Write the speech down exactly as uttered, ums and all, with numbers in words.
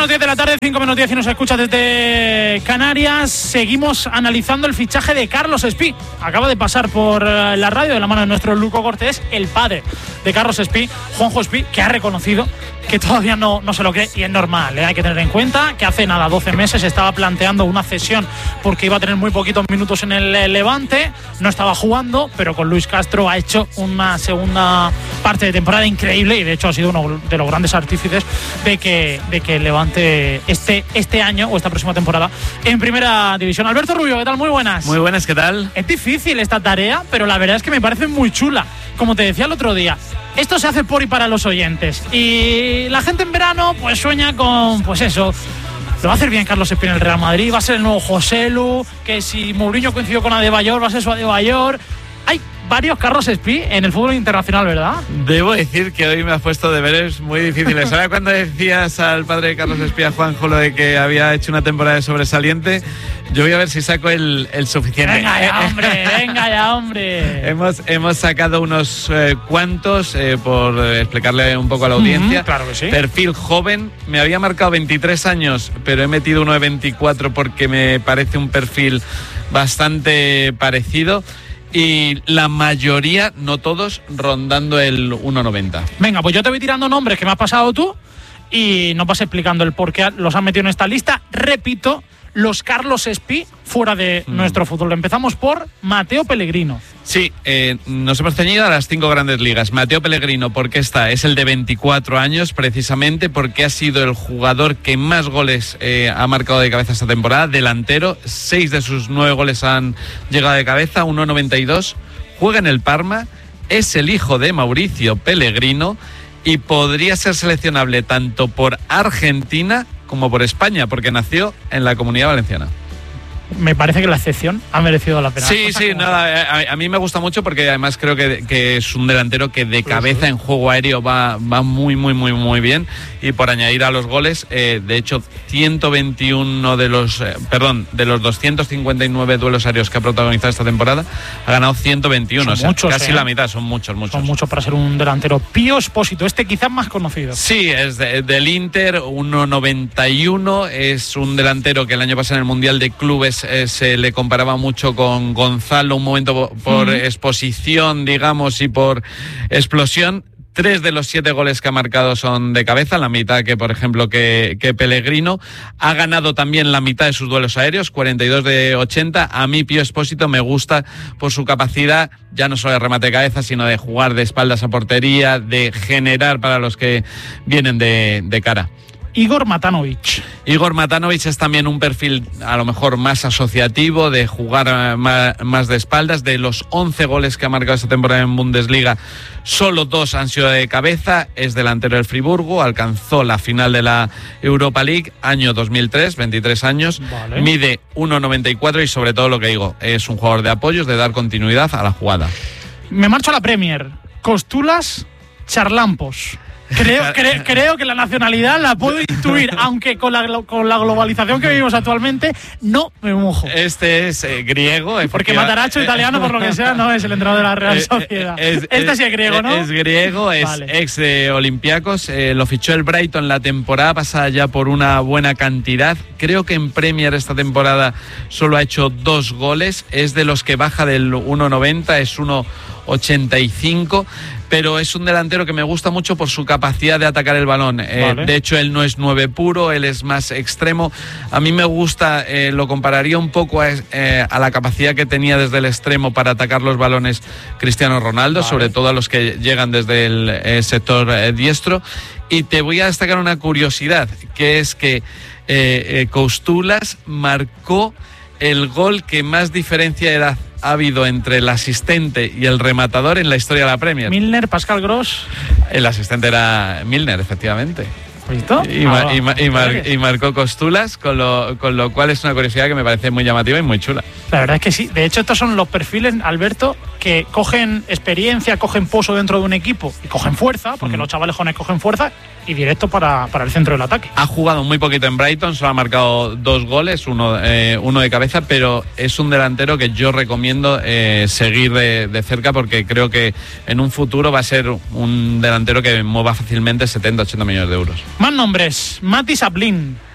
menos diez de la tarde, cinco menos diez y nos escucha desde Canarias. Seguimos analizando el fichaje de Carlos Espí. Acaba de pasar por la radio de la mano de nuestro Luco Cortés, el padre de Carlos Espí, Juanjo Espí, que ha reconocido que todavía no, no se lo cree, y es normal, ¿eh? Hay que tener en cuenta que hace nada, doce meses, estaba planteando una cesión porque iba a tener muy poquitos minutos en el Levante, no estaba jugando, pero con Luis Castro ha hecho una segunda parte de temporada increíble y de hecho ha sido uno de los grandes artífices de que, de que el Levante esté este año o esta próxima temporada en primera división. Alberto Rubio, ¿qué tal? Muy buenas. Muy buenas, ¿qué tal? Es difícil esta tarea, pero la verdad es que me parece muy chula. Como te decía el otro día, esto se hace por y para los oyentes. Y la gente en verano pues sueña con, pues eso, lo va a hacer bien Carlos Espí en el Real Madrid, va a ser el nuevo Joselu, que si Mourinho coincidió con Adebayor, va a ser su Adebayor. Hay varios Carlos Espí en el fútbol internacional, ¿verdad? Debo decir que hoy me has puesto deberes muy difíciles. Ahora cuando decías al padre de Carlos Espí, a Juanjo, lo de que había hecho una temporada de sobresaliente, yo voy a ver si saco el, el suficiente. Venga ya, hombre, venga ya, hombre. Hemos, hemos sacado unos eh, cuantos, eh, por explicarle un poco a la audiencia. Mm-hmm, claro que sí. Perfil joven, me había marcado veintitrés años, pero he metido uno de veinticuatro porque me parece un perfil bastante parecido. Y la mayoría, no todos, rondando el uno noventa. Venga, pues yo te voy tirando nombres que me has pasado tú y nos vas explicando el por qué los han metido en esta lista. Repito, los Carlos Espí fuera de mm. nuestro fútbol. Empezamos por Mateo Pellegrino. Sí, eh, nos hemos ceñido a las cinco grandes ligas. Mateo Pellegrino, porque está, es el de veinticuatro años, precisamente porque ha sido el jugador que más goles eh, ha marcado de cabeza esta temporada, delantero. Seis de sus nueve goles han llegado de cabeza, uno noventa y dos. Juega en el Parma, es el hijo de Mauricio Pellegrino y podría ser seleccionable tanto por Argentina como por España, porque nació en la Comunidad Valenciana. Me parece que la excepción ha merecido la pena. Sí, sí, nada, a, a mí me gusta mucho porque además creo que, que es un delantero que de cabeza en juego aéreo va, va muy, muy, muy, muy bien. Y por añadir a los goles, eh, de hecho, ciento veintiuno de los, eh, perdón, de los doscientos cincuenta y nueve duelos aéreos que ha protagonizado esta temporada, ha ganado ciento veintiuno, son o sea, muchos, casi eh. la mitad, son muchos, muchos. Son muchos para ser un delantero. Pío Espósito, este quizás más conocido. Sí, es de, del Inter, uno noventa y uno, es un delantero que el año pasado en el Mundial de Clubes Eh, se le comparaba mucho con Gonzalo, un momento por uh-huh. exposición, digamos, y por explosión. Tres de los siete goles que ha marcado son de cabeza, la mitad que, por ejemplo, que, que Pellegrino. Ha ganado también la mitad de sus duelos aéreos, cuarenta y dos de ochenta. A mí Pío Espósito me gusta por su capacidad, ya no solo de remate de cabeza, sino de jugar de espaldas a portería, de generar para los que vienen de, de cara. Igor Matanovic. Igor Matanovic es también un perfil a lo mejor más asociativo, de jugar más, más de espaldas. De los once goles que ha marcado esta temporada en Bundesliga, solo dos han sido de cabeza. Es delantero del Friburgo, alcanzó la final de la Europa League año dos mil tres, veintitrés años, vale. Mide uno noventa y cuatro y sobre todo lo que digo, es un jugador de apoyos, de dar continuidad a la jugada. Me marcho a la Premier. Costulas, Charlampos. Creo, cre, creo que la nacionalidad la puedo intuir, aunque con la, con la globalización que vivimos actualmente no me mojo. Este es eh, griego. Porque Matarazzo, italiano, por lo que sea, no es el entrenador de la Real Sociedad. Es, es, este sí es griego, ¿no? Es griego, es vale. ex de Olympiacos. Eh, lo fichó el Brighton la temporada pasada ya por una buena cantidad. Creo que en Premier esta temporada solo ha hecho dos goles. Es de los que baja del uno noventa, es uno ochenta y cinco. Pero es un delantero que me gusta mucho por su capacidad de atacar el balón. Eh, vale. De hecho, él no es nueve puro, él es más extremo. A mí me gusta, eh, lo compararía un poco a, eh, a la capacidad que tenía desde el extremo para atacar los balones Cristiano Ronaldo, vale. sobre todo a los que llegan desde el eh, sector eh, diestro. Y te voy a destacar una curiosidad, que es que eh, eh, Costulas marcó el gol que más diferencia de edad ha habido entre el asistente y el rematador en la historia de la Premier. Milner, Pascal Gross. El asistente era Milner, efectivamente. ¿Visto? Y, ah, y, y, mar, y marcó Costulas, con lo, con lo cual es una curiosidad que me parece muy llamativa y muy chula. La verdad es que sí. De hecho, estos son los perfiles, Alberto, que cogen experiencia, cogen pozo dentro de un equipo y cogen fuerza, porque mm. los chavales jóvenes cogen fuerza y directo para, para el centro del ataque. Ha jugado muy poquito en Brighton, solo ha marcado dos goles, uno, eh, uno de cabeza, pero es un delantero que yo recomiendo eh, seguir de, de cerca, porque creo que en un futuro va a ser un delantero que mueva fácilmente setenta a ochenta millones de euros. Más nombres. Mati Saplin.